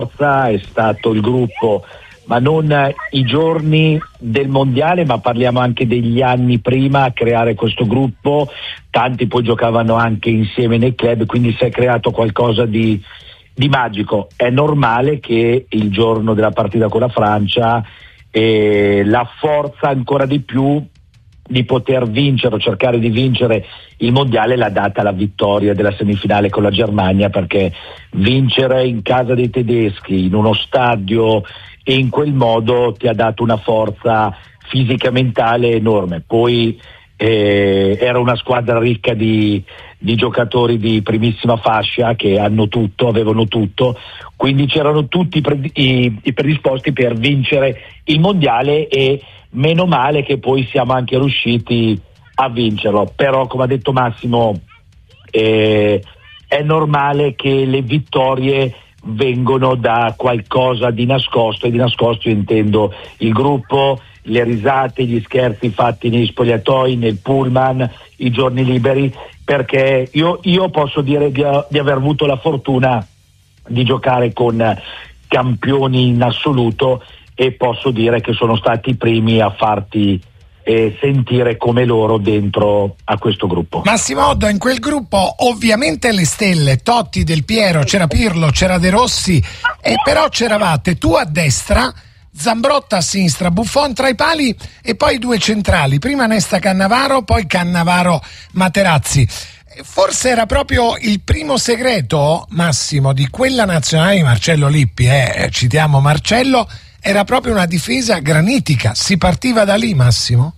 forza è stato il gruppo, ma non i giorni del mondiale, ma parliamo anche degli anni prima a creare questo gruppo. Tanti poi giocavano anche insieme nei club, quindi si è creato qualcosa di magico. È normale che il giorno della partita con la Francia la forza ancora di più di poter vincere o cercare di vincere il mondiale l'ha data la vittoria della semifinale con la Germania, perché vincere in casa dei tedeschi, in uno stadio e in quel modo, ti ha dato una forza fisica e mentale enorme. Poi era una squadra ricca di giocatori di primissima fascia che avevano tutto, quindi c'erano tutti i predisposti per vincere il mondiale, e meno male che poi siamo anche riusciti a vincerlo. Però, come ha detto Massimo, è normale che le vittorie vengono da qualcosa di nascosto, e di nascosto io intendo il gruppo, le risate, gli scherzi fatti negli spogliatoi, nel pullman, i giorni liberi, perché io posso dire di aver avuto la fortuna di giocare con campioni in assoluto, e posso dire che sono stati i primi a farti sentire come loro dentro a questo gruppo. Massimo Oddo, in quel gruppo ovviamente le stelle, Totti, Del Piero, c'era Pirlo, c'era De Rossi, e però c'eravate tu a destra, Zambrotta a sinistra, Buffon tra i pali, e poi due centrali, prima Nesta Cannavaro, poi Cannavaro Materazzi. Forse era proprio il primo segreto, Massimo, di quella nazionale di Marcello Lippi, citiamo Marcello, era proprio una difesa granitica. Si partiva da lì, Massimo?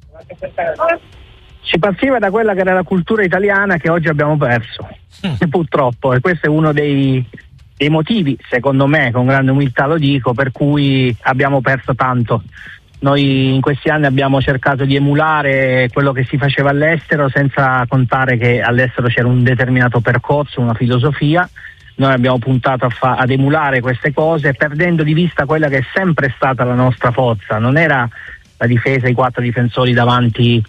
Si partiva da quella che era la cultura italiana, che oggi abbiamo perso, purtroppo, e questo è uno dei motivi, secondo me, con grande umiltà lo dico, per cui abbiamo perso tanto. Noi in questi anni abbiamo cercato di emulare quello che si faceva all'estero, senza contare che all'estero c'era un determinato percorso, una filosofia. Noi abbiamo puntato ad emulare queste cose, perdendo di vista quella che è sempre stata la nostra forza. Non era la difesa, i 4 difensori davanti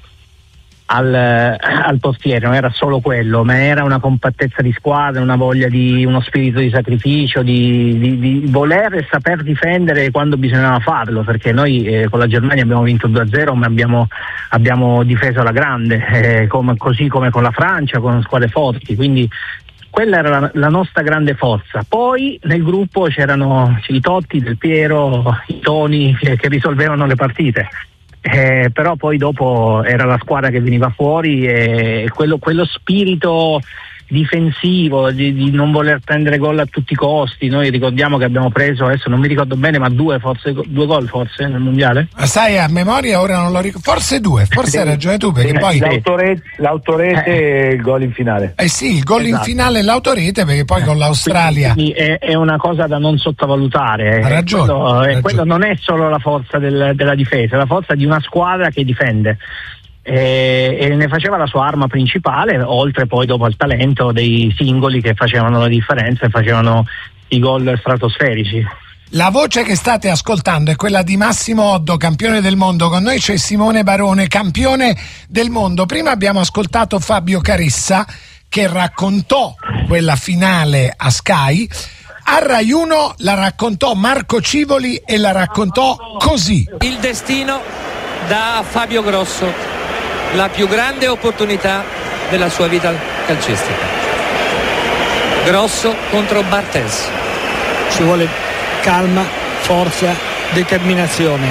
al portiere, non era solo quello, ma era una compattezza di squadra, una voglia di uno spirito di sacrificio, di voler e saper difendere quando bisognava farlo, perché noi con la Germania abbiamo vinto 2-0, ma abbiamo difeso alla grande, così come con la Francia, con squadre forti, quindi quella era la nostra grande forza. Poi nel gruppo c'erano i Totti, Del Piero, i Toni che risolvevano le partite. Però poi dopo era la squadra che veniva fuori, e quello spirito difensivo di non voler prendere gol a tutti i costi. Noi ricordiamo che abbiamo preso, adesso non mi ricordo bene, ma due gol forse nel mondiale. Ma sai, a memoria ora non lo ricordo, forse 2, forse hai ragione tu, perché poi l'autorete e il gol in finale. Sì, il gol in finale e l'autorete, perché poi con l'Australia è una cosa da non sottovalutare. Ha ragione. Quello non è solo la forza della difesa, è la forza di una squadra che difende. E ne faceva la sua arma principale, oltre poi dopo al talento dei singoli che facevano la differenza e facevano i gol stratosferici. La voce che state ascoltando è quella di Massimo Oddo, campione del mondo. Con noi c'è Simone Barone, campione del mondo. Prima abbiamo ascoltato Fabio Caressa, che raccontò quella finale a Sky. A Rai 1 la raccontò Marco Civoli, e la raccontò così: il destino dà a Fabio Grosso la più grande opportunità della sua vita calcistica. Grosso contro Barthez. Ci vuole calma, forza, determinazione.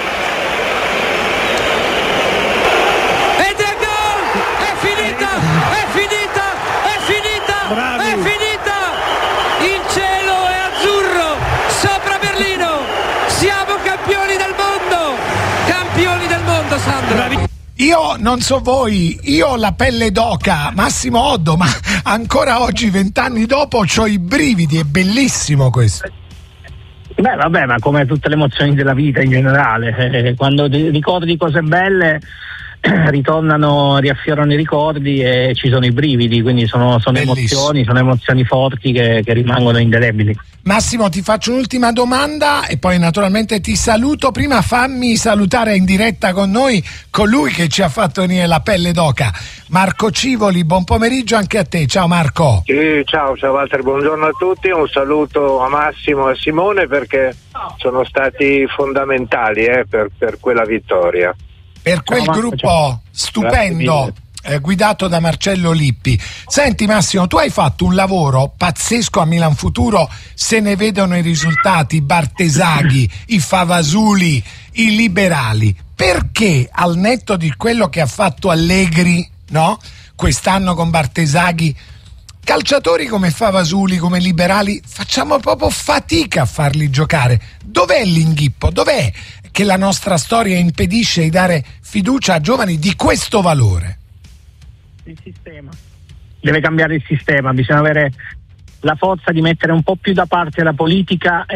Ed è gol! È finita! È finita! È finita! Bravi. È finita! Il cielo è azzurro sopra Berlino. Siamo campioni del mondo! Campioni del mondo, Sandro! Bravi. Io non so voi, io ho la pelle d'oca, Massimo Oddo, ma ancora oggi, 20 anni dopo, c'ho i brividi, è bellissimo questo. Beh, vabbè, ma come tutte le emozioni della vita in generale, quando ricordi cose belle ritornano, riaffiorano i ricordi e ci sono i brividi, quindi sono emozioni forti che rimangono indelebili. Massimo, ti faccio un'ultima domanda e poi naturalmente ti saluto. Prima fammi salutare in diretta con noi colui che ci ha fatto venire la pelle d'oca, Marco Civoli. Buon pomeriggio anche a te. Ciao Marco. Sì, ciao Walter, buongiorno a tutti, un saluto a Massimo e a Simone perché sono stati fondamentali per quella vittoria. Per quel gruppo stupendo guidato da Marcello Lippi. Senti Massimo, tu hai fatto un lavoro pazzesco a Milan Futuro, se ne vedono i risultati, Bartesaghi, i Favasuli, i liberali. Perché al netto di quello che ha fatto Allegri, no? Quest'anno con Bartesaghi, calciatori come Favasuli, come liberali, facciamo proprio fatica a farli giocare? Dov'è l'inghippo? Dov'è che la nostra storia impedisce di dare fiducia a giovani di questo valore? Il sistema. Deve cambiare il sistema, bisogna avere la forza di mettere un po' più da parte la politica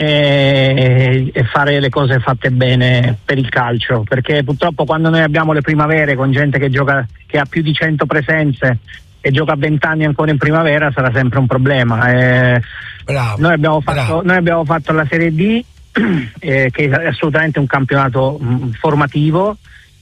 e fare le cose fatte bene per il calcio, perché purtroppo quando noi abbiamo le primavere con gente che gioca, che ha più di 100 presenze e gioca a 20 anni ancora in primavera, sarà sempre un problema. Noi abbiamo fatto la Serie D, che è assolutamente un campionato formativo,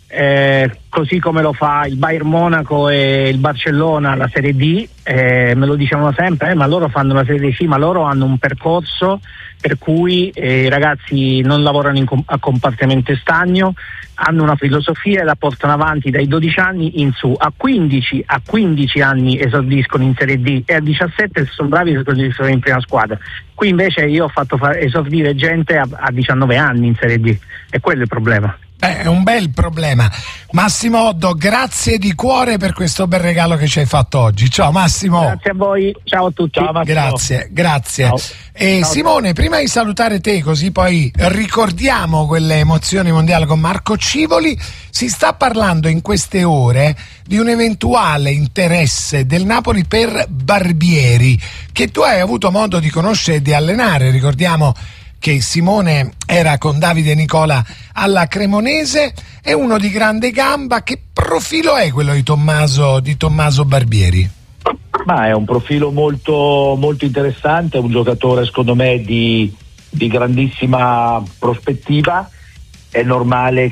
così come lo fa il Bayern Monaco e il Barcellona la Serie D. Me lo dicevano sempre, ma loro fanno la Serie D, sì, ma loro hanno un percorso per cui i ragazzi non lavorano a compartimento stagno, hanno una filosofia e la portano avanti dai 12 anni in su. A 15 anni esordiscono in Serie D e a 17 se sono bravi esordiscono in prima squadra. Qui invece io ho fatto esordire gente a 19 anni in Serie D, e quello è il problema. È un bel problema. Massimo Oddo, grazie di cuore per questo bel regalo che ci hai fatto oggi. Ciao Massimo. Grazie a voi, ciao a tutti. Ciao, grazie. Ciao. E ciao. Simone, prima di salutare te, così poi ricordiamo quelle emozioni mondiali con Marco Civoli, si sta parlando in queste ore di un eventuale interesse del Napoli per Barbieri, che tu hai avuto modo di conoscere e di allenare. Ricordiamo che Simone era con Davide Nicola alla Cremonese, è uno di grande gamba. Che profilo è quello di Tommaso Barbieri? Ma è un profilo molto, molto interessante, è un giocatore secondo me di grandissima prospettiva. È normale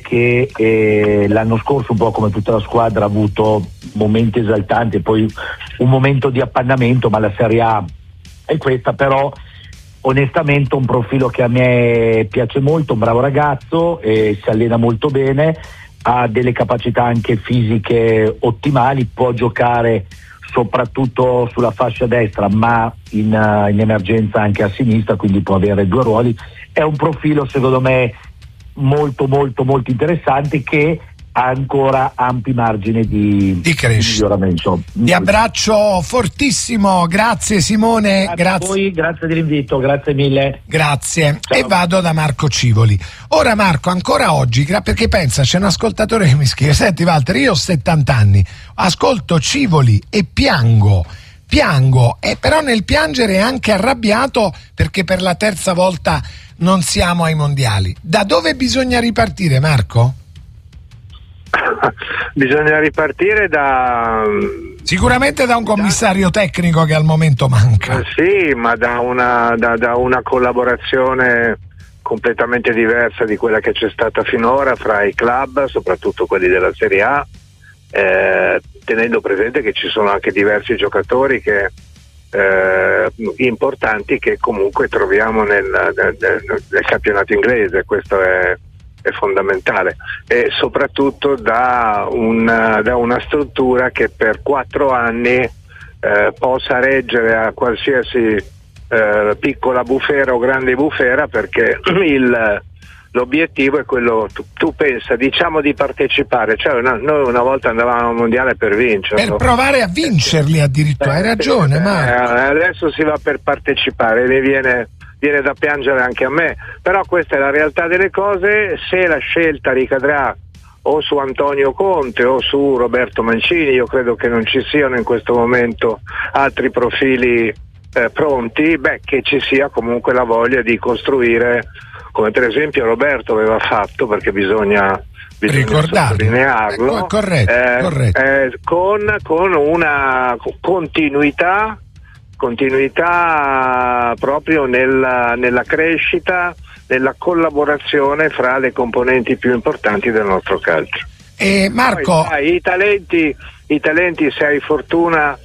che l'anno scorso, un po' come tutta la squadra, ha avuto momenti esaltanti e poi un momento di appannamento, ma la Serie A è questa. Però onestamente un profilo che a me piace molto, un bravo ragazzo, si allena molto bene, ha delle capacità anche fisiche ottimali, può giocare soprattutto sulla fascia destra, ma in emergenza anche a sinistra, quindi può avere due ruoli. È un profilo secondo me molto molto molto interessante, che ha ancora ampi margini di miglioramento. Ti abbraccio fortissimo, grazie Simone. Grazie a voi, grazie dell'invito, grazie mille. Grazie. Ciao. E vado da Marco Civoli. Ora Marco, ancora oggi, perché pensa, c'è un ascoltatore che mi scrive: senti Walter, io ho 70 anni, ascolto Civoli e piango, e però nel piangere è anche arrabbiato perché per la terza volta non siamo ai mondiali. Da dove bisogna ripartire, Marco? Bisogna ripartire sicuramente da un commissario tecnico che al momento manca. Sì, ma da una collaborazione completamente diversa di quella che c'è stata finora fra i club, soprattutto quelli della Serie A, tenendo presente che ci sono anche diversi giocatori importanti che comunque troviamo nel campionato inglese. Questo è fondamentale, e soprattutto da una struttura che per 4 anni possa reggere a qualsiasi piccola bufera o grande bufera, perché l'obiettivo è quello, tu pensa, diciamo, di partecipare, cioè noi una volta andavamo al mondiale per vincere, per provare a vincerli addirittura. Hai ragione, ma adesso si va per partecipare, ne viene da piangere anche a me, però questa è la realtà delle cose. Se la scelta ricadrà o su Antonio Conte o su Roberto Mancini, io credo che non ci siano in questo momento altri profili pronti, che ci sia comunque la voglia di costruire, come per esempio Roberto aveva fatto, perché bisogna sottolinearlo, corretto. Con una continuità proprio nella crescita, nella collaborazione fra le componenti più importanti del nostro calcio. Marco, poi, i talenti, se hai fortuna,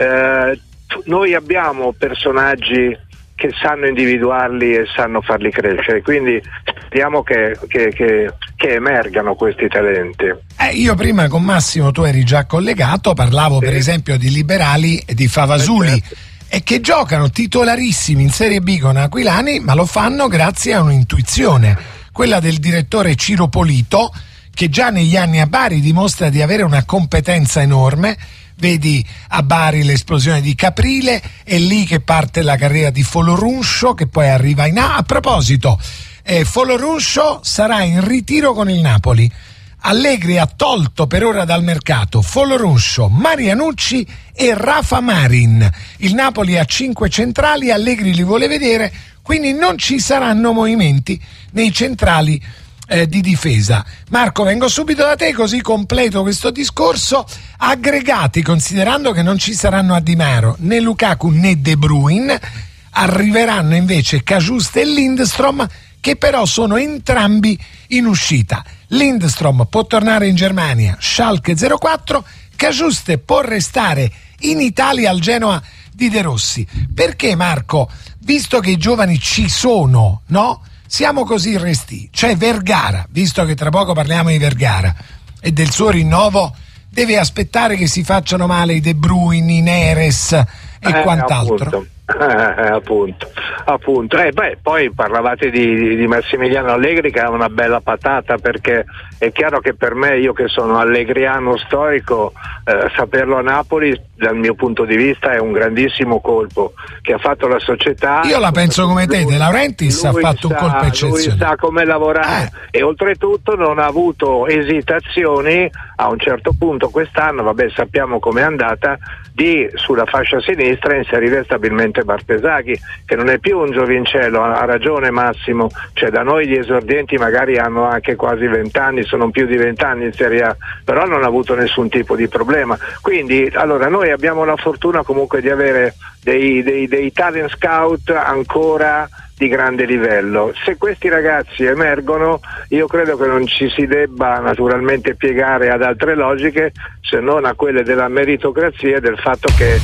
noi abbiamo personaggi che sanno individuarli e sanno farli crescere, quindi speriamo che emergano questi talenti. Io prima con Massimo, tu eri già collegato, parlavo per esempio di Liberali e di Favasuli, e che giocano titolarissimi in Serie B con Aquilani, ma lo fanno grazie a un'intuizione, quella del direttore Ciro Polito, che già negli anni a Bari dimostra di avere una competenza enorme. Vedi a Bari l'esplosione di Caprile, è lì che parte la carriera di Folorunscio, che poi arriva in A. A proposito, Folorunscio sarà in ritiro con il Napoli. Allegri ha tolto per ora dal mercato Folorunscio, Marianucci e Rafa Marin. Il Napoli ha 5 centrali, Allegri li vuole vedere, quindi non ci saranno movimenti nei centrali di difesa. Marco, vengo subito da te così completo questo discorso. Aggregati, considerando che non ci saranno a Di Maro né Lukaku né De Bruyne, arriveranno invece Cajuste e Lindstrom, che però sono entrambi in uscita. Lindstrom può tornare in Germania, Schalke 04, Cajuste può restare in Italia al Genoa di De Rossi. Perché, Marco, visto che i giovani ci sono, no? Siamo così resti. C'è Vergara, visto che tra poco parliamo di Vergara e del suo rinnovo, deve aspettare che si facciano male i De Bruyne, i Neres e quant'altro. Appunto. Poi parlavate di Massimiliano Allegri, che ha una bella patata, perché è chiaro che per me, io che sono allegriano storico, saperlo a Napoli dal mio punto di vista è un grandissimo colpo che ha fatto la società. Io la penso come te, De Laurentiis ha fatto un colpo eccezionale. Lui sa come lavorare e oltretutto non ha avuto esitazioni a un certo punto quest'anno, sappiamo com'è andata, di sulla fascia sinistra inserire stabilmente Bartesaghi, che non è più un giovincello, ha ragione Massimo, cioè da noi gli esordienti magari hanno anche quasi 20 anni, sono più di 20 anni in Serie A, però non ha avuto nessun tipo di problema. Quindi allora noi abbiamo la fortuna comunque di avere dei talent scout ancora di grande livello. Se questi ragazzi emergono, io credo che non ci si debba naturalmente piegare ad altre logiche, se non a quelle della meritocrazia e del fatto che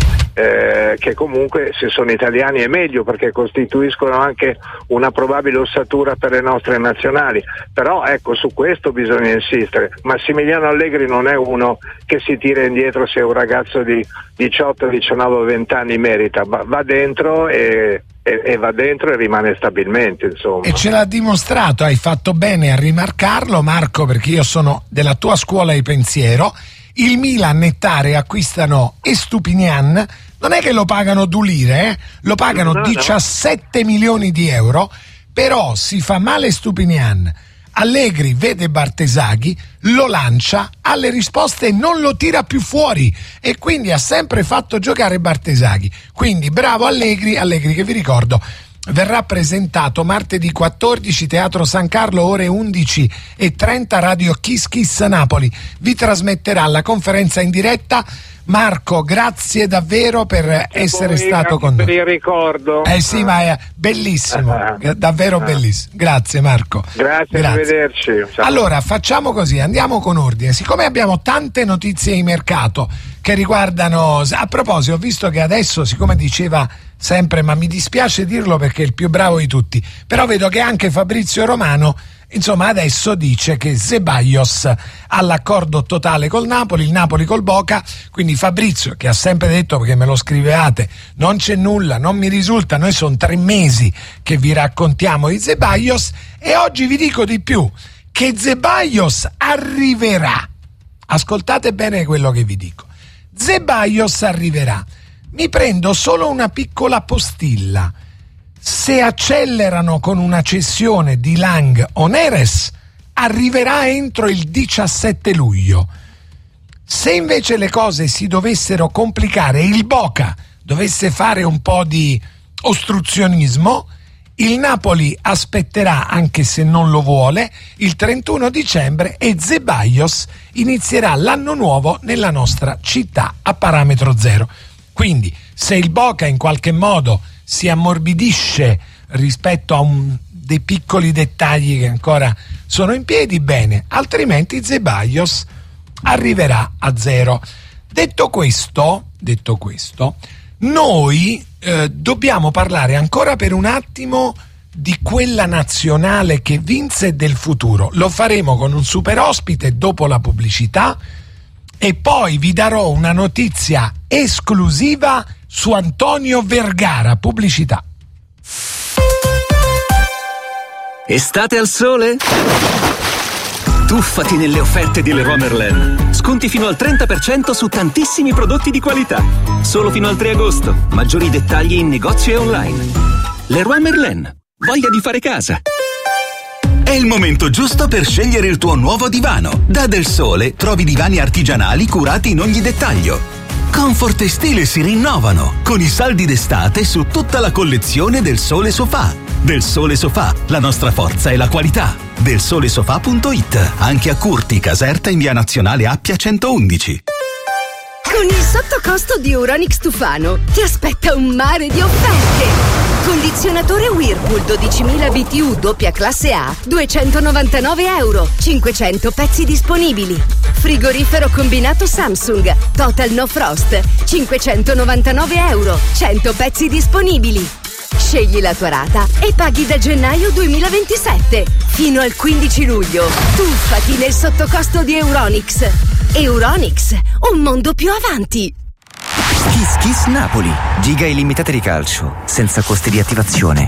comunque se sono italiani è meglio, perché costituiscono anche una probabile ossatura per le nostre nazionali. Però ecco, su questo bisogna insistere. Massimiliano Allegri non è uno che si tira indietro se un ragazzo di 18, 19, 20 anni merita, va dentro e va dentro e rimane stabilmente, insomma. E ce l'ha dimostrato, hai fatto bene a rimarcarlo, Marco, perché io sono della tua scuola di pensiero. Il Milan e Tare acquistano Estupinian, non è che lo pagano 2 lire, lo pagano 17 milioni di euro, però si fa male Estupinian. Allegri vede Bartesaghi, lo lancia, ha le risposte e non lo tira più fuori, e quindi ha sempre fatto giocare Bartesaghi. Quindi bravo Allegri che vi ricordo verrà presentato martedì 14, Teatro San Carlo, ore 11:30, Radio Kiss Kiss Napoli. Vi trasmetterà la conferenza in diretta. Marco, grazie davvero per essere stato con noi. Per il ricordo. Sì, ma è bellissimo, davvero bellissimo. Grazie Marco. Grazie. Arrivederci. Ciao. Allora, facciamo così, andiamo con ordine. Siccome abbiamo tante notizie di mercato che riguardano... A proposito, ho visto che adesso, siccome diceva sempre, ma mi dispiace dirlo perché è il più bravo di tutti, però vedo che anche Fabrizio Romano, insomma, adesso dice che Ceballos ha l'accordo totale col Napoli, il Napoli col Boca. Quindi Fabrizio, che ha sempre detto, perché me lo scrivevate, non c'è nulla, non mi risulta, noi sono 3 mesi che vi raccontiamo di Ceballos, e oggi vi dico di più, che Ceballos arriverà. Ascoltate bene quello che vi dico. Ceballos arriverà. Mi prendo solo una piccola postilla. Se accelerano con una cessione di Lang o Neres, arriverà entro il 17 luglio. Se invece le cose si dovessero complicare, il Boca dovesse fare un po' di ostruzionismo, il Napoli aspetterà, anche se non lo vuole, il 31 dicembre e Ceballos inizierà l'anno nuovo nella nostra città a parametro zero. Quindi se il Boca in qualche modo si ammorbidisce rispetto a dei piccoli dettagli che ancora sono in piedi, bene, altrimenti Ceballos arriverà a zero. Detto questo, noi dobbiamo parlare ancora per un attimo di quella nazionale che vinse del futuro. Lo faremo con un super ospite dopo la pubblicità e poi vi darò una notizia esclusiva su Antonio Vergara. Pubblicità. Estate al sole? Tuffati nelle offerte di Leroy Merlin. Sconti fino al 30% su tantissimi prodotti di qualità. Solo fino al 3 agosto. Maggiori dettagli in negozio e online. Leroy Merlin. Voglia di fare casa. È il momento giusto per scegliere il tuo nuovo divano. Da Del Sole trovi divani artigianali curati in ogni dettaglio. Comfort e stile si rinnovano con i saldi d'estate su tutta la collezione Del Sole Sofà. Del Sole Sofà, la nostra forza è la qualità. Delsolesofà.it, anche a Curti, Caserta in via Nazionale Appia 111. Con il sottocosto di Euronics Tufano ti aspetta un mare di offerte. Condizionatore Whirlpool 12.000 BTU doppia classe A, €299, 500 pezzi disponibili. Frigorifero combinato Samsung, Total No Frost, €599, 100 pezzi disponibili. Scegli la tua rata e paghi da gennaio 2027. Fino al 15 luglio. Tuffati nel sottocosto di Euronics. Euronics, un mondo più avanti. Kiss Kiss Napoli. Giga illimitate di calcio, senza costi di attivazione.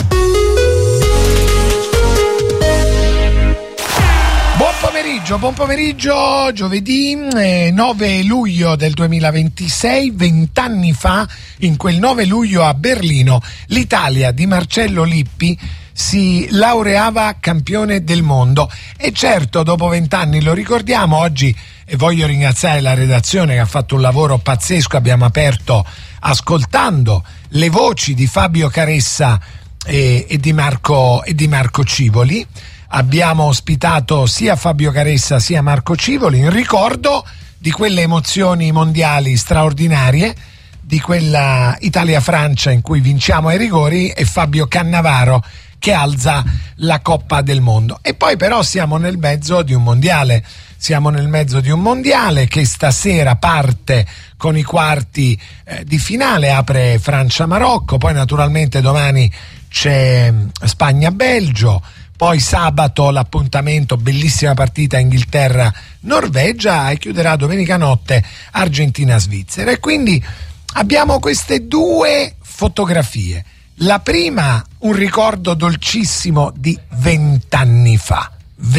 Buon pomeriggio, giovedì 9 luglio del 2026, 20 anni fa, in quel 9 luglio a Berlino, l'Italia di Marcello Lippi si laureava campione del mondo. E certo, dopo 20 anni lo ricordiamo oggi, e voglio ringraziare la redazione che ha fatto un lavoro pazzesco. Abbiamo aperto ascoltando le voci di Fabio Caressa e di Marco Civoli. Abbiamo ospitato sia Fabio Caressa sia Marco Civoli in ricordo di quelle emozioni mondiali straordinarie, di quella Italia-Francia in cui vinciamo ai rigori e Fabio Cannavaro che alza la Coppa del Mondo. E poi però siamo nel mezzo di un mondiale che stasera parte con i quarti di finale, apre Francia-Marocco, poi naturalmente domani c'è Spagna-Belgio. Poi sabato l'appuntamento, bellissima partita Inghilterra-Norvegia, e chiuderà domenica notte Argentina-Svizzera. E quindi abbiamo queste due fotografie. La prima, un ricordo dolcissimo di 20 anni fa.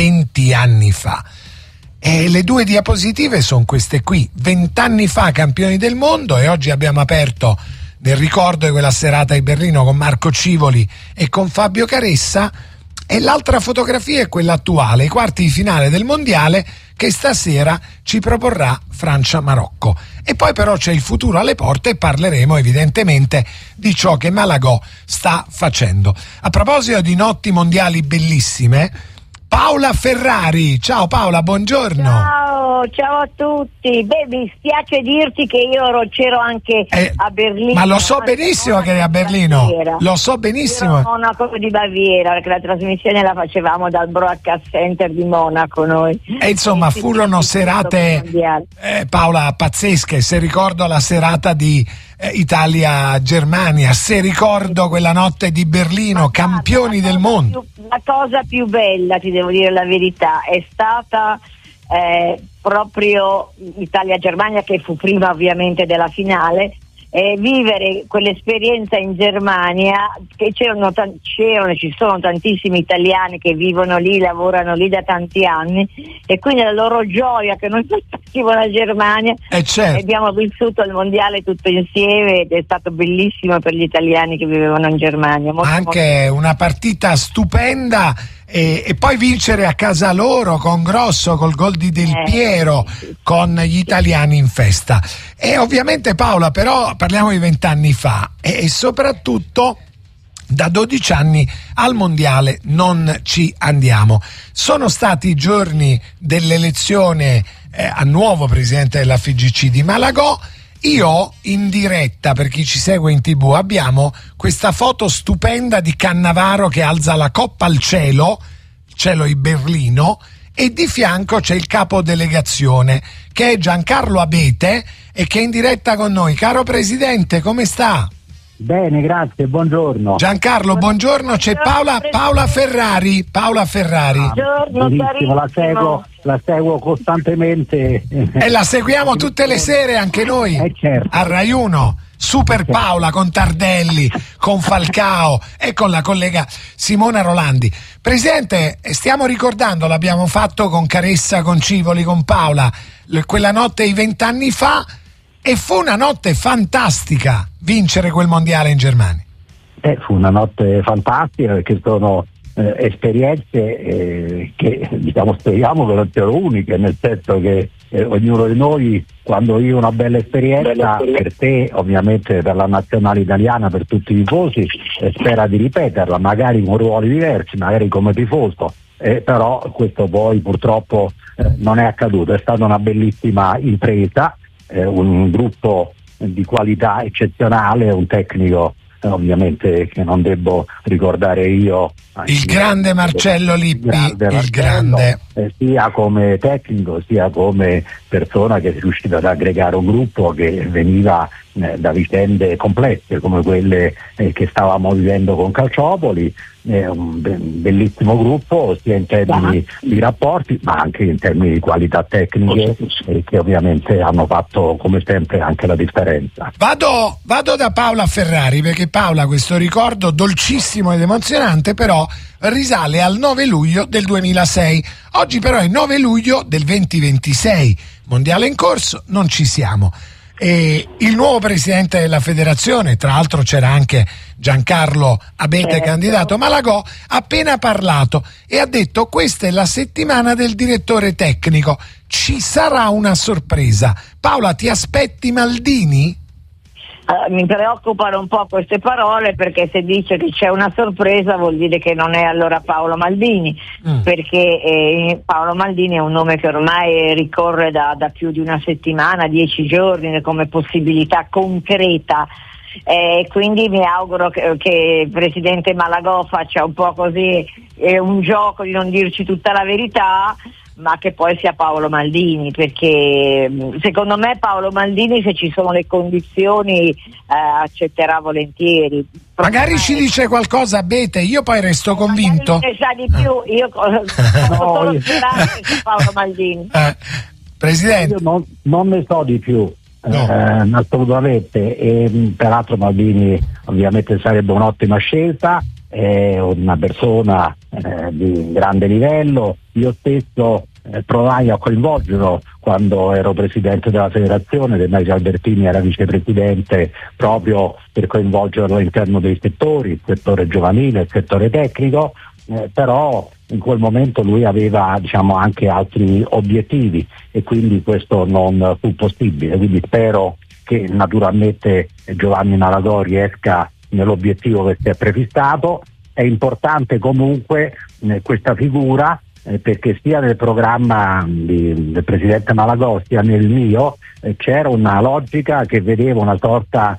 E le due diapositive sono queste qui. 20 anni fa campioni del mondo, e oggi abbiamo aperto nel ricordo di quella serata di Berlino con Marco Civoli e con Fabio Caressa. E l'altra fotografia è quella attuale, i quarti di finale del mondiale che stasera ci proporrà Francia-Marocco. E poi però c'è il futuro alle porte e parleremo evidentemente di ciò che Malagò sta facendo. A proposito di notti mondiali bellissime, Paola Ferrari. Ciao Paola, buongiorno. Ciao a tutti. Beh, mi spiace dirti che io c'ero anche a Berlino. Ma lo so benissimo che eri a Berlino. Lo so benissimo. Ero a Monaco di Baviera, perché la trasmissione la facevamo dal Broadcast Center di Monaco noi. E insomma furono serate, Paola, pazzesche. Se ricordo la serata di Italia-Germania, se ricordo quella notte di Berlino, campioni del mondo. La cosa più bella, ti devo dire la verità, è stata proprio Italia-Germania, che fu prima ovviamente della finale, vivere quell'esperienza in Germania, che ci sono tantissimi italiani che vivono lì, lavorano lì da tanti anni, e quindi la loro gioia che noi facciamo la Germania, certo. Abbiamo vissuto il mondiale tutto insieme ed è stato bellissimo per gli italiani che vivevano in Germania. Anche una partita stupenda. e poi vincere a casa loro con Grosso, col gol di Del Piero, con gli italiani in festa. E ovviamente, Paola, però parliamo di 20 anni fa e soprattutto da 12 anni al mondiale non ci andiamo. Sono stati i giorni dell'elezione a nuovo presidente della FIGC di Malagò. Io in diretta, per chi ci segue in TV, abbiamo questa foto stupenda di Cannavaro che alza la coppa al cielo di Berlino, e di fianco c'è il capo delegazione che è Giancarlo Abete e che è in diretta con noi. Caro presidente, come sta? Bene, grazie, buongiorno. Giancarlo, buongiorno. C'è Paola Ferrari. Buongiorno, la seguo costantemente. E la seguiamo tutte le sere anche noi, certo. A Rai 1. Super Paola con Tardelli, con Falcao e con la collega Simona Rolandi. Presidente, stiamo ricordando, l'abbiamo fatto con Caressa, con Civoli, con Paola, quella notte di 20 anni fa, e fu una notte fantastica vincere quel mondiale in Germania. Fu una notte fantastica, perché sono esperienze che speriamo che non siano uniche, nel senso che ognuno di noi, quando vive una bella esperienza, per te, ovviamente per la nazionale italiana, per tutti i tifosi, spera di ripeterla, magari con ruoli diversi, magari come tifoso, però questo poi purtroppo non è accaduto. È stata una bellissima impresa, un gruppo di qualità eccezionale, un tecnico ovviamente che non devo ricordare io, il grande Marcello Lippi, sia come tecnico sia come persona che è riuscita ad aggregare un gruppo che veniva da vicende complesse come quelle che stavamo vivendo con Calciopoli. Un bellissimo gruppo sia in termini di rapporti ma anche in termini di qualità tecniche, che ovviamente hanno fatto come sempre anche la differenza. Vado da Paola Ferrari, perché Paola, questo ricordo dolcissimo ed emozionante però risale al 9 luglio del 2006. Oggi però è 9 luglio del 2026, mondiale in corso, non ci siamo. E il nuovo presidente della federazione, tra l'altro c'era anche Giancarlo Abete, candidato Malagò, ha appena parlato e ha detto: questa è la settimana del direttore tecnico, ci sarà una sorpresa. Paola, ti aspetti Maldini? Mi preoccupano un po' queste parole, perché se dice che c'è una sorpresa vuol dire che non è allora Paolo Maldini, perché Paolo Maldini è un nome che ormai ricorre da più di una settimana, 10 giorni come possibilità concreta. Quindi mi auguro che il presidente Malagò faccia un po' così un gioco di non dirci tutta la verità, ma che poi sia Paolo Maldini, perché secondo me Paolo Maldini, se ci sono le condizioni, accetterà volentieri. Magari ci dice qualcosa Abete, io poi resto convinto. Ne sa di più, io solo sperare che sia Paolo Maldini. Presidente, io non ne so di più. Assolutamente, e peraltro Maldini ovviamente sarebbe un'ottima scelta, è una persona di grande livello. Io stesso provai a coinvolgerlo quando ero presidente della federazione, De Maggi Albertini era vicepresidente, proprio per coinvolgerlo all'interno dei settori, il settore giovanile, il settore tecnico, però in quel momento lui aveva anche altri obiettivi e quindi questo non fu possibile. Quindi spero che naturalmente Giovanni Malagò riesca nell'obiettivo che si è prefissato. È importante comunque questa figura, perché sia nel programma del presidente Malagò sia nel mio c'era una logica che vedeva una sorta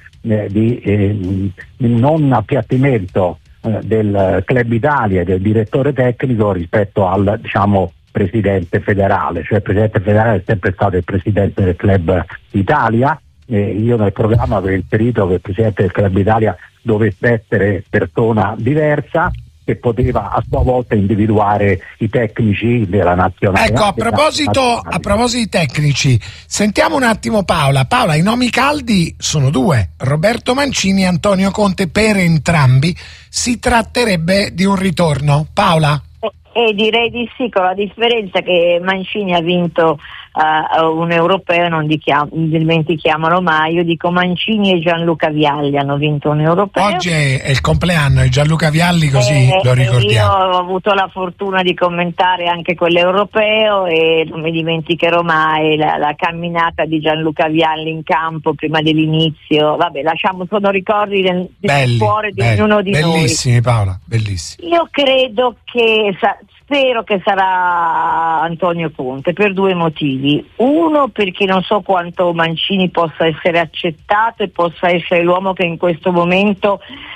di non appiattimento del Club Italia e del direttore tecnico rispetto al presidente federale, cioè il presidente federale è sempre stato il presidente del Club Italia. Io nel programma avevo inserito che il presidente del Club Italia dovesse essere persona diversa, che poteva a sua volta individuare i tecnici della nazionale. Ecco, a proposito di tecnici, sentiamo un attimo Paola. Paola, i nomi caldi sono due, Roberto Mancini e Antonio Conte. Per entrambi si tratterebbe di un ritorno. Paola? Direi di sì, con la differenza che Mancini ha vinto un europeo, non dimentichiamolo mai. Io dico Mancini e Gianluca Vialli hanno vinto un europeo. Oggi è il compleanno di Gianluca Vialli, così lo ricordiamo. Io ho avuto la fortuna di commentare anche quell'europeo e non mi dimenticherò mai la camminata di Gianluca Vialli in campo prima dell'inizio. Vabbè, sono ricordi del cuore di ognuno di noi. Bellissimi, Paola, bellissimi. Io credo spero che sarà Antonio Conte per due motivi. Uno, perché non so quanto Mancini possa essere accettato e possa essere l'uomo che in questo momento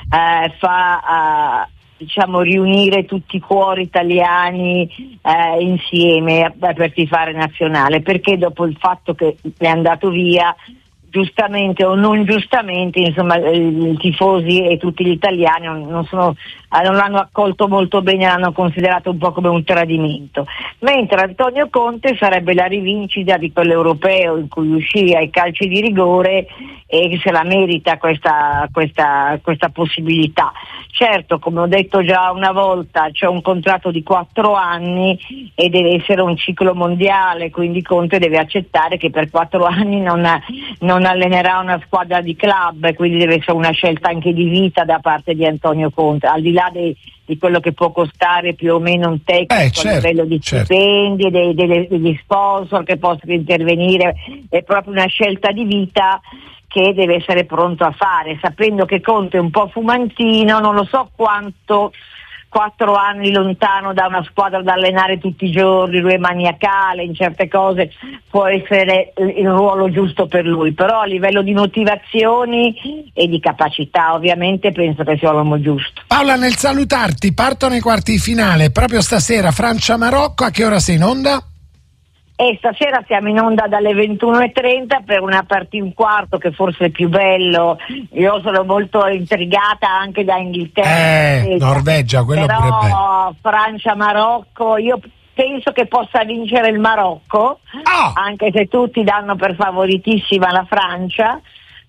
fa riunire tutti i cuori italiani insieme per tifare nazionale, perché dopo il fatto che è andato via, giustamente o non giustamente, insomma, i tifosi e tutti gli italiani non l'hanno accolto molto bene, l'hanno considerato un po' come un tradimento. Mentre Antonio Conte sarebbe la rivincita di quell'europeo in cui uscì ai calci di rigore e se la merita questa possibilità. Certo, come ho detto già una volta, c'è un contratto di 4 anni e deve essere un ciclo mondiale, quindi Conte deve accettare che per 4 anni non allenerà una squadra di club, quindi deve essere una scelta anche di vita da parte di Antonio Conte, al di là di quello che può costare più o meno un tecnico a livello di stipendi, degli sponsor che possono intervenire. È proprio una scelta di vita che deve essere pronto a fare, sapendo che Conte è un po' fumantino, non lo so quanto 4 anni lontano da una squadra da allenare tutti i giorni, lui è maniacale in certe cose, può essere il ruolo giusto per lui, però a livello di motivazioni e di capacità ovviamente penso che sia l'uomo giusto. Paola, nel salutarti, partono i quarti di finale proprio stasera, Francia-Marocco, a che ora sei in onda? E stasera siamo in onda dalle 21:30 per una partita, un quarto che forse è più bello. Io sono molto intrigata anche da Inghilterra. Norvegia, quello pure bello. Però Francia-Marocco, io penso che possa vincere il Marocco, anche se tutti danno per favoritissima la Francia.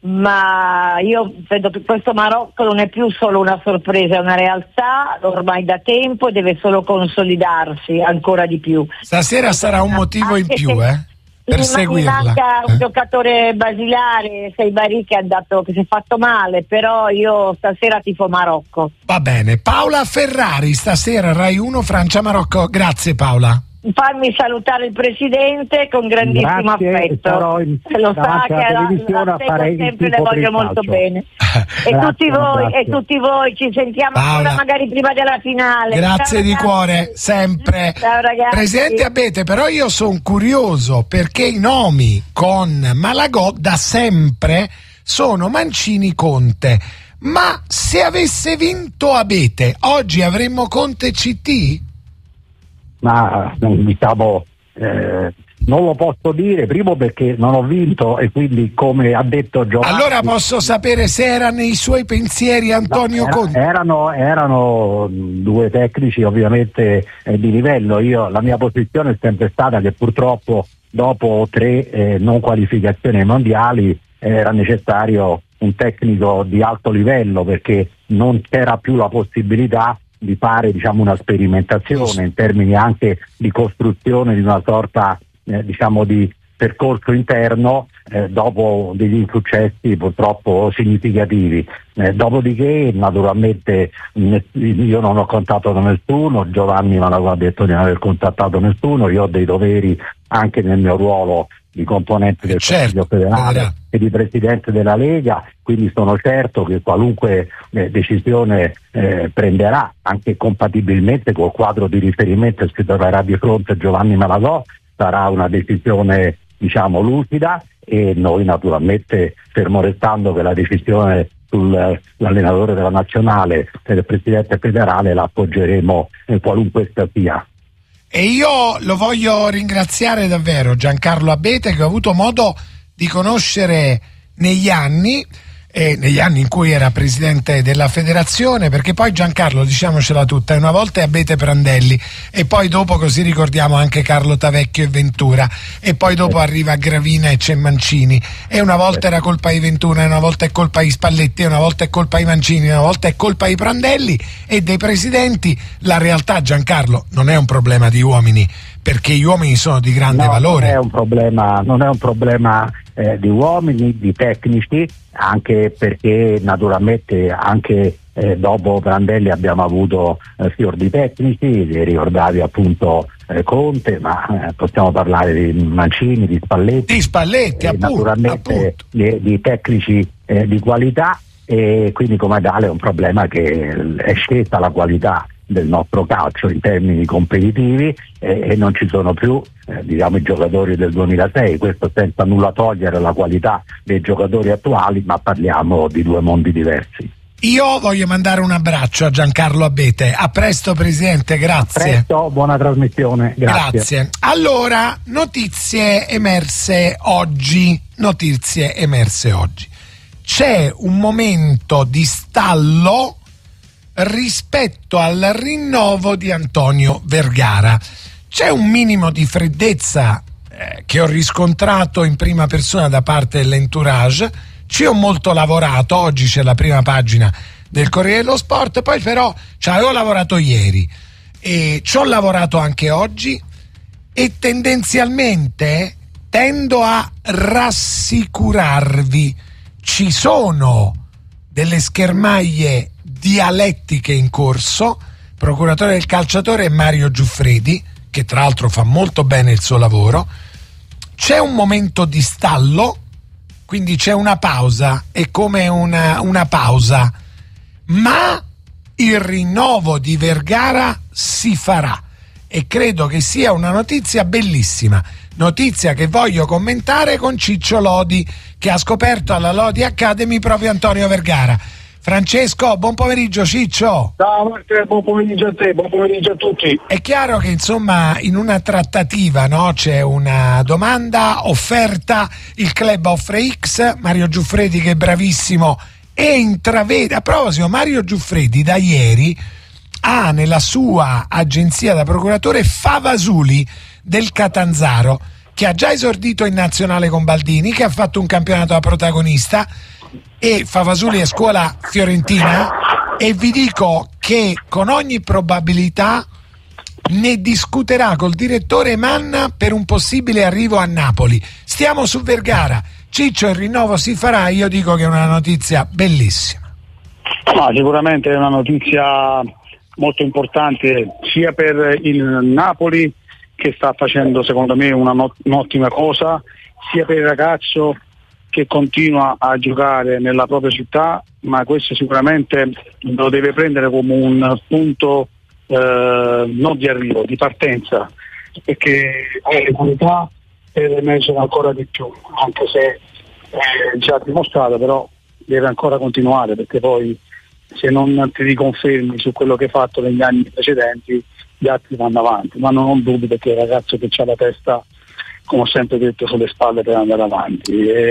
Ma io vedo che questo Marocco non è più solo una sorpresa, è una realtà ormai da tempo e deve solo consolidarsi ancora di più. Stasera sarà un motivo in più per seguirla. Manca un giocatore basilare, Seibari, che si è fatto male, però io stasera tifo Marocco. Va bene, Paola Ferrari, stasera Rai 1 Francia-Marocco. Grazie Paola. Farmi salutare il Presidente con grandissimo affetto. Lo sa che la sempre le voglio molto bene. E tutti voi ci sentiamo ancora magari prima della finale. Grazie di cuore, sempre. Ciao ragazzi. Presidente Abete, però io sono curioso perché i nomi con Malagò da sempre sono Mancini, Conte. Ma se avesse vinto Abete, oggi avremmo Conte CT? Ma diciamo non lo posso dire, primo perché non ho vinto e quindi, come ha detto Giovanni, allora posso sapere se era nei suoi pensieri Antonio Conte? Erano due tecnici ovviamente di livello. La mia posizione è sempre stata che purtroppo dopo 3 non qualificazioni ai mondiali era necessario un tecnico di alto livello, perché non c'era più la possibilità di fare una sperimentazione in termini anche di costruzione di una sorta di percorso interno dopo degli insuccessi purtroppo significativi. Dopodiché naturalmente io non ho contattato nessuno, Giovanni Malagò ha detto di non aver contattato nessuno, io ho dei doveri anche nel mio ruolo di componente del Consiglio federale e di Presidente della Lega, quindi sono certo che qualunque decisione prenderà, anche compatibilmente col quadro di riferimento che si troverà di fronte Giovanni Malagò, sarà una decisione lucida, e noi naturalmente, fermo restando che la decisione sull'allenatore della nazionale e del Presidente federale la appoggeremo qualunque sia. E io lo voglio ringraziare davvero Giancarlo Abete, che ho avuto modo di conoscere negli anni in cui era presidente della federazione, perché poi Giancarlo, diciamocela tutta, una volta è Abete Prandelli e poi dopo così ricordiamo anche Carlo Tavecchio e Ventura, e poi dopo arriva Gravina e c'è Mancini, e una volta era colpa di Ventura, una volta è colpa di Spalletti, una volta è colpa di Mancini, una volta è colpa di Prandelli e dei presidenti. La realtà, Giancarlo, non è un problema di uomini, perché gli uomini sono di grande valore. Non è un problema di uomini, di tecnici, anche perché naturalmente anche dopo Prandelli abbiamo avuto fior di tecnici, ricordavi appunto Conte, ma possiamo parlare di Mancini, di Spalletti, naturalmente di tecnici di qualità, e quindi come tale è un problema che è scesa la qualità del nostro calcio in termini competitivi, e non ci sono più i giocatori del 2006, questo senza nulla togliere la qualità dei giocatori attuali, ma parliamo di due mondi diversi. Io voglio mandare un abbraccio a Giancarlo Abete. A presto Presidente, grazie. A presto, buona trasmissione, grazie. Allora, notizie emerse oggi. C'è un momento di stallo rispetto al rinnovo di Antonio Vergara. C'è un minimo di freddezza che ho riscontrato in prima persona da parte dell'entourage. Ci ho molto lavorato, oggi c'è la prima pagina del Corriere dello Sport, poi però ci avevo lavorato ieri e ci ho lavorato anche oggi, e tendenzialmente tendo a rassicurarvi. Ci sono delle schermaglie dialettiche in corso. Procuratore del calciatore è Mario Giuffredi, che tra l'altro fa molto bene il suo lavoro. C'è un momento di stallo, quindi c'è una pausa, è come una pausa, ma il rinnovo di Vergara si farà, e credo che sia una notizia bellissima, notizia che voglio commentare con Ciccio Lodi, che ha scoperto alla Lodi Academy proprio Antonio Vergara. Francesco, buon pomeriggio. Ciccio. Ciao Marco, buon pomeriggio a te, buon pomeriggio a tutti. È chiaro che insomma in una trattativa, no, c'è una domanda, offerta, il club offre X, Mario Giuffredi, che è bravissimo, e intravede. A proposito, Mario Giuffredi da ieri ha nella sua agenzia da procuratore Favasuli del Catanzaro, che ha già esordito in nazionale con Baldini, che ha fatto un campionato da protagonista, e Favasuli è scuola fiorentina, e vi dico che con ogni probabilità ne discuterà col direttore Manna per un possibile arrivo a Napoli. Stiamo su Vergara. Ciccio, il rinnovo si farà? Io dico che è una notizia bellissima. No, sicuramente è una notizia molto importante sia per il Napoli, che sta facendo secondo me un'ottima cosa, sia per il ragazzo che continua a giocare nella propria città, ma questo sicuramente lo deve prendere come un punto non di arrivo, di partenza, perché ha le qualità per emergere ancora di più, anche se già ha dimostrato, però deve ancora continuare, perché poi se non ti riconfermi su quello che hai fatto negli anni precedenti, gli altri vanno avanti, ma non ho dubbi, perché è il ragazzo che ha la testa, come ho sempre detto, sulle spalle per andare avanti.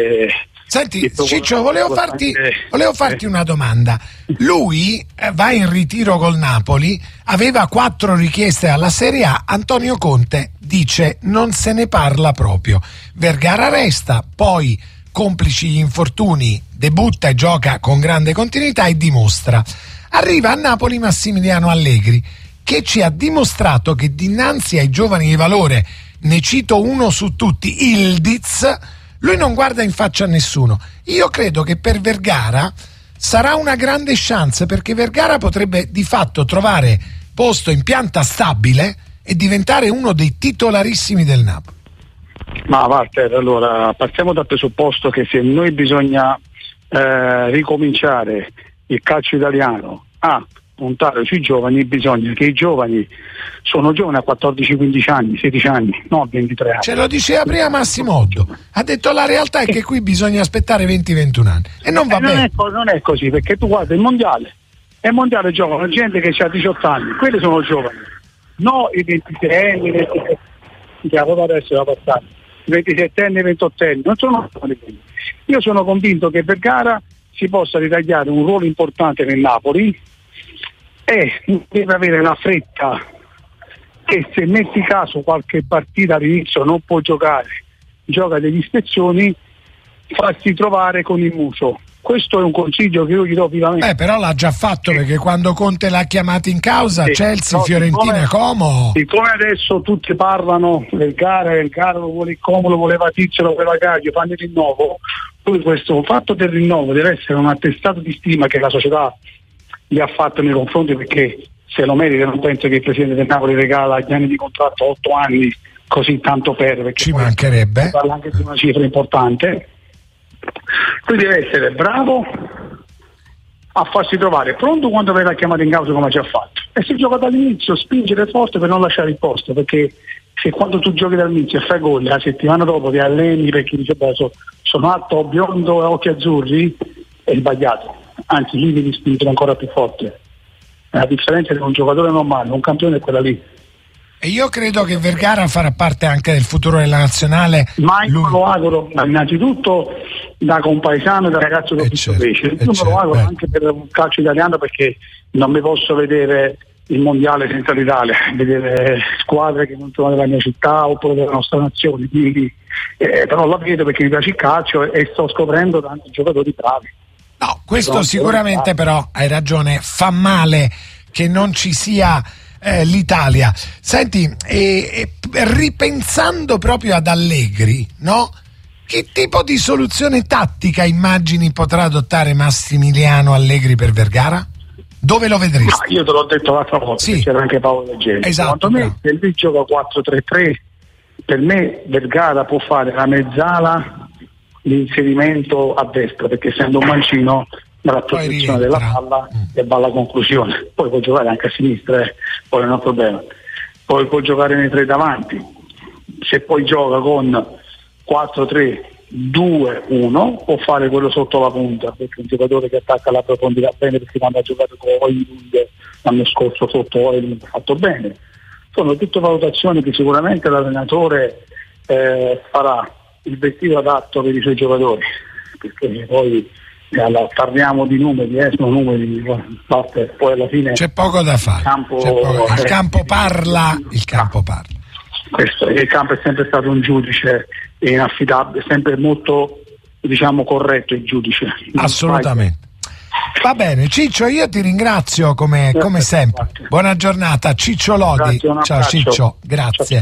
Senti Ciccio, volevo farti una domanda. Lui va in ritiro col Napoli, aveva 4 richieste alla Serie A, Antonio Conte dice non se ne parla proprio, Vergara resta, poi complici gli infortuni debutta e gioca con grande continuità e dimostra. Arriva a Napoli Massimiliano Allegri, che ci ha dimostrato che dinanzi ai giovani di valore, ne cito uno su tutti, Ildiz, lui non guarda in faccia a nessuno. Io credo che per Vergara sarà una grande chance, perché Vergara potrebbe di fatto trovare posto in pianta stabile e diventare uno dei titolarissimi del Napoli. Ma Walter, allora partiamo dal presupposto che se noi bisogna ricominciare il calcio italiano a puntare sui giovani, bisogna che i giovani sono giovani a 14-15 anni, 16 anni, no a 23 anni. Ce lo diceva prima Massimo Oddo, ha detto la realtà è che qui bisogna aspettare 20-21 anni e non va bene. Non è così, perché tu guarda il mondiale giocano gente che ha 18 anni, quelli sono giovani, no i 23 anni, che adesso va passare, i 27 anni, i 28 anni, non sono giovani. Io sono convinto che Vergara si possa ritagliare un ruolo importante nel Napoli, e deve avere la fretta che, se metti caso qualche partita all'inizio non può giocare, gioca degli spezzoni, farsi trovare con il muso, questo è un consiglio che io gli do vivamente. Però l'ha già fatto, perché quando Conte l'ha chiamato in causa, sì, Chelsea, Fiorentina, Como. Siccome adesso tutti parlano del gara lo vuole Como, lo voleva Tizio, lo voleva Caglio, fanno il rinnovo, poi questo fatto del rinnovo deve essere un attestato di stima che la società gli ha fatto nei confronti, perché se lo merita. Non penso che il presidente del Napoli regala gli anni di contratto, 8 anni, così tanto perché ci mancherebbe, parla anche di una cifra importante. Lui deve essere bravo a farsi trovare pronto quando verrà chiamato in causa, come ha già fatto, e se gioca dall'inizio spingere forte per non lasciare il posto, perché se quando tu giochi dall'inizio e fai gol la settimana dopo ti alleni perché dice sono alto, biondo e occhi azzurri, è sbagliato, anzi lì devi spingere ancora più forte. La differenza tra un giocatore normale e un campione è quella lì. E io credo che Vergara farà parte anche del futuro della nazionale. Ma io lo auguro innanzitutto da compaesano e da ragazzo che ho visto invece. Io me lo auguro anche per un calcio italiano, perché non mi posso vedere il mondiale senza l'Italia, vedere squadre che non sono della mia città oppure della nostra nazione, quindi però la vedo perché mi piace il calcio e sto scoprendo tanti giocatori bravi. No, questo sicuramente, però hai ragione, fa male che non ci sia l'Italia. Senti, ripensando proprio ad Allegri, no? Che tipo di soluzione tattica immagini potrà adottare Massimiliano Allegri per Vergara? Dove lo vedresti? No, io te l'ho detto l'altra volta, sì, c'era anche Paolo Del Genere. Esatto, secondo me, se lui gioca 4-3-3, per me Vergara può fare la mezzala di inserimento a destra, perché essendo un mancino dalla posizione della palla e va alla conclusione. Poi può giocare anche a sinistra, poi non è un problema. Poi può giocare nei tre davanti. Se poi gioca con 4-3-2-1 può fare quello sotto la punta, perché è un giocatore che attacca la profondità bene, perché quando ha giocato con Oilund l'anno scorso sotto Oilund ha fatto bene. Sono tutte valutazioni che sicuramente l'allenatore farà il vestito adatto per i suoi giocatori, perché poi parliamo di numeri, sono numeri, poi alla fine c'è poco da fare. Il campo parla. Il campo è sempre stato un giudice inaffidabile, sempre molto, diciamo, corretto il giudice. Assolutamente. Va bene, Ciccio, io ti ringrazio come sempre. Buona giornata, Ciccio Lodi. Ciao Ciccio, grazie.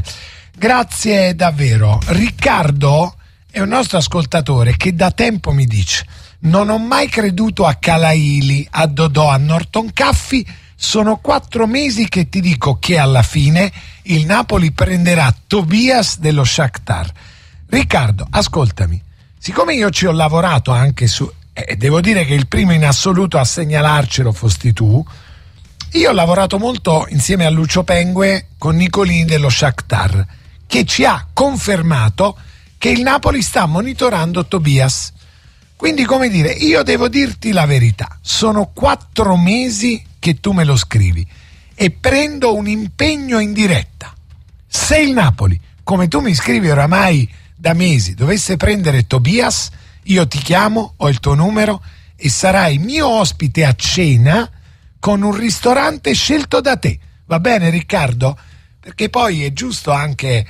Grazie davvero. Riccardo è un nostro ascoltatore che da tempo mi dice: non ho mai creduto a Calaili, a Dodò, a Norton Caffi. Sono 4 mesi che ti dico che alla fine il Napoli prenderà Tobias dello Shakhtar. Riccardo, ascoltami, siccome io ci ho lavorato anche su, devo dire che il primo in assoluto a segnalarcelo fosti tu, io ho lavorato molto insieme a Lucio Pengue con Nicolini dello Shakhtar, che ci ha confermato che il Napoli sta monitorando Tobias. Quindi, come dire, io devo dirti la verità, sono 4 mesi che tu me lo scrivi e prendo un impegno in diretta. Se il Napoli, come tu mi scrivi oramai da mesi, dovesse prendere Tobias, io ti chiamo, ho il tuo numero e sarai mio ospite a cena con un ristorante scelto da te. Va bene, Riccardo? Perché poi è giusto anche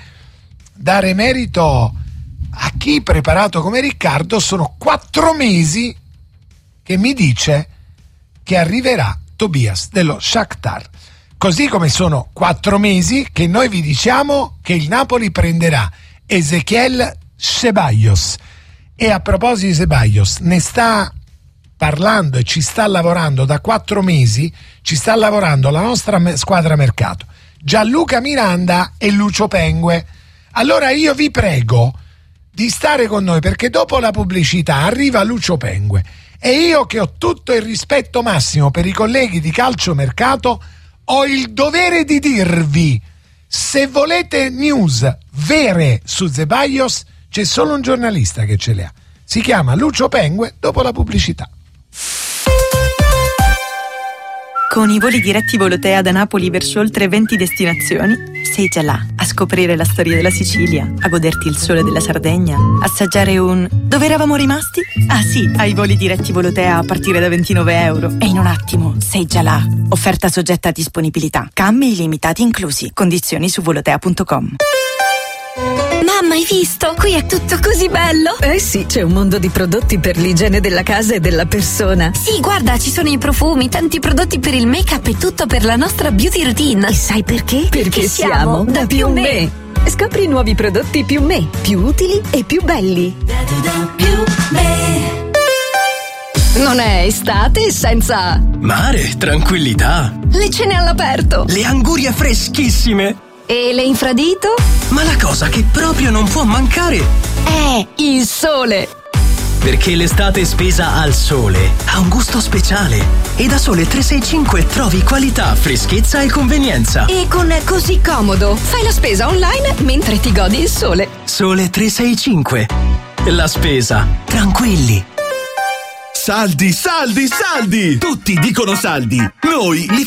dare merito a chi preparato come Riccardo. Sono 4 mesi che mi dice che arriverà Tobias dello Shakhtar, così come sono 4 mesi che noi vi diciamo che il Napoli prenderà Ezequiel Ceballos. E a proposito di Ceballos, ne sta parlando e ci sta lavorando da 4 mesi, ci sta lavorando la nostra squadra mercato, Gianluca Miranda e Lucio Pengue. Allora io vi prego di stare con noi, perché dopo la pubblicità arriva Lucio Pengue e io, che ho tutto il rispetto massimo per i colleghi di calciomercato, ho il dovere di dirvi: se volete news vere su Ceballos, c'è solo un giornalista che ce le ha, si chiama Lucio Pengue. Dopo la pubblicità. Con i voli diretti Volotea da Napoli verso oltre 20 destinazioni, sei già là a scoprire la storia della Sicilia, a goderti il sole della Sardegna, assaggiare un... Dove eravamo rimasti? Ah sì, ai voli diretti Volotea a partire da €29. E in un attimo sei già là. Offerta soggetta a disponibilità. Cambi illimitati inclusi. Condizioni su volotea.com. Mamma, hai visto? Qui è tutto così bello. Eh sì, c'è un mondo di prodotti per l'igiene della casa e della persona. Sì, guarda, ci sono i profumi, tanti prodotti per il make-up e tutto per la nostra beauty routine. E sai perché? Perché siamo da Più Me. Scopri nuovi prodotti Più Me, più utili e più belli. Più Me. Non è estate senza mare, tranquillità, le cene all'aperto, le angurie freschissime e le infradito? Ma la cosa che proprio non può mancare è il sole. Perché l'estate spesa al sole ha un gusto speciale e da Sole 365 trovi qualità, freschezza e convenienza. E con Così Comodo fai la spesa online mentre ti godi il sole. Sole 365. La spesa tranquilli. Saldi, saldi, saldi! Tutti dicono saldi. Noi li